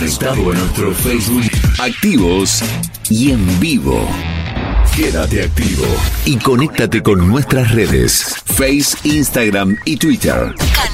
conectado a nuestro Facebook. Activos y en vivo. Quédate activo y conéctate con nuestras redes, Face, Instagram y Twitter.